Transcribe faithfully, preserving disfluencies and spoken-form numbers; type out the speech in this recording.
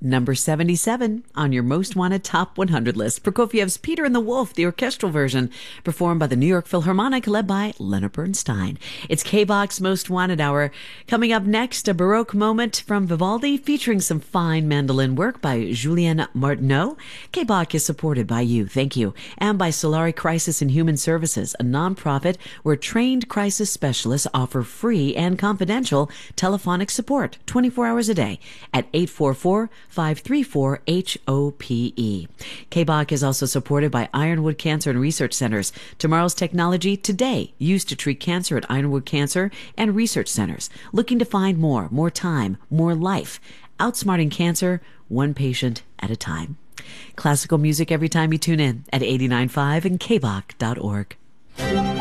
number seventy-seven on your Most Wanted Top one hundred list. Prokofiev's Peter and the Wolf, the orchestral version, performed by the New York Philharmonic, led by Leonard Bernstein. It's K-Box Most Wanted Hour. Coming up next, a Baroque moment from Vivaldi, featuring some fine mandolin work by Julien Martineau. K-Box is supported by you, thank you, and by Solari Crisis and Human Services, a nonprofit where trained crisis specialists offer free and confidential telephonic support twenty-four hours a day at eight four four, five three four, H O P E. K B O C is also supported by Ironwood Cancer and Research Centers. Tomorrow's technology today used to treat cancer at Ironwood Cancer and Research Centers. Looking to find more, more time, more life. Outsmarting cancer, one patient at a time. Classical music every time you tune in at eighty-nine point five and K B O C dot org.